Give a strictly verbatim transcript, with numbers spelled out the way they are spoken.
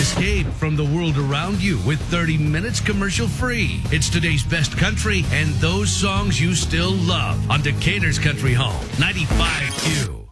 Escape from the world around you with thirty minutes commercial free. It's today's best country and those songs you still love on Decatur's Country Home, ninety-five Q.